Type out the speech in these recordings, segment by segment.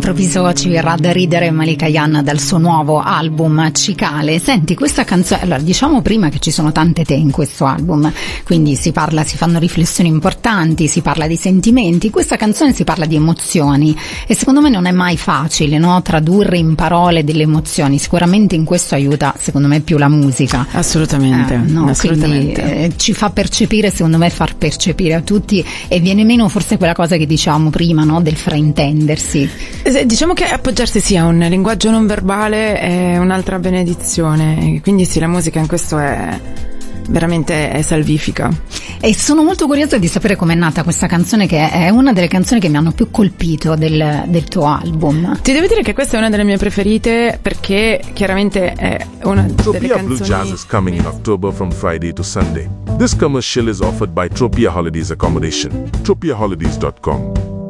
all'improvviso ci verrà da ridere Malika Ayane dal suo nuovo album Cicale. Senti, questa canzone, allora diciamo prima che ci sono tante te in questo album, quindi si fanno riflessioni importanti, si parla di sentimenti, questa canzone si parla di emozioni e secondo me non è mai facile, no? Tradurre in parole delle emozioni, sicuramente in questo aiuta secondo me più la musica. Assolutamente, no? assolutamente. Quindi, ci fa percepire, secondo me far percepire a tutti, e viene meno forse quella cosa che dicevamo prima, no? Del fraintendersi. Diciamo che appoggiarsi sia un linguaggio non verbale è un'altra benedizione, quindi sì, la musica in questo è veramente salvifica. E sono molto curiosa di sapere com'è nata questa canzone, che è una delle canzoni che mi hanno più colpito del tuo album. Ti devo dire che questa è una delle mie preferite perché chiaramente è una delle Tropia canzoni. Blue Jazz is coming in October from Friday to Sunday. This commercial is offered by Tropia Holidays Accommodation. TropiaHolidays.com.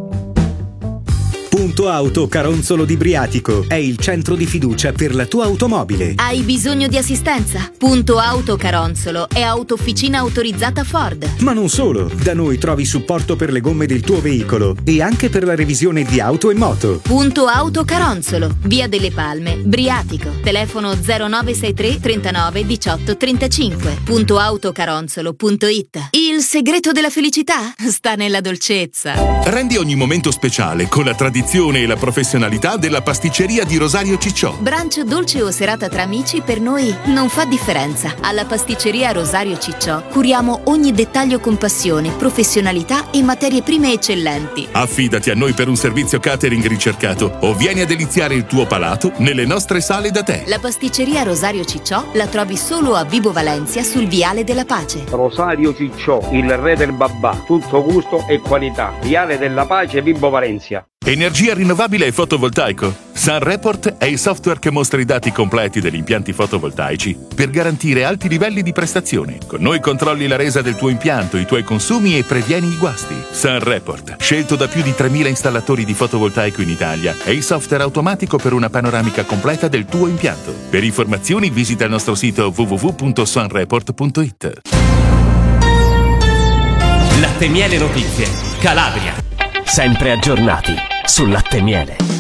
Punto Auto Caronzolo di Briatico è il centro di fiducia per la tua automobile. Hai bisogno di assistenza? Punto Auto Caronzolo è autofficina autorizzata Ford. Ma non solo, da noi trovi supporto per le gomme del tuo veicolo e anche per la revisione di auto e moto. Punto Auto Caronzolo, Via delle Palme, Briatico. Telefono 0963 39 18 35. Puntoautocaronzolo.it. Il segreto della felicità sta nella dolcezza. Rendi ogni momento speciale con la tradizione e la professionalità della pasticceria di Rosario Cicciò. Brunch dolce o serata tra amici per noi non fa differenza. Alla pasticceria Rosario Cicciò curiamo ogni dettaglio con passione, professionalità e materie prime eccellenti. Affidati a noi per un servizio catering ricercato o vieni a deliziare il tuo palato nelle nostre sale da tè. La pasticceria Rosario Cicciò la trovi solo a Vibo Valencia sul Viale della Pace. Rosario Cicciò, il re del babà, tutto gusto e qualità. Viale della Pace, Vibo Valencia. Energia rinnovabile e fotovoltaico. SunReport è il software che mostra i dati completi degli impianti fotovoltaici per garantire alti livelli di prestazione. Con noi controlli la resa del tuo impianto, i tuoi consumi e previeni i guasti. SunReport, scelto da più di 3.000 installatori di fotovoltaico in Italia, è il software automatico per una panoramica completa del tuo impianto. Per informazioni visita il nostro sito www.sunreport.it. Latte Miele Notizie, Calabria. Sempre aggiornati sul latte miele.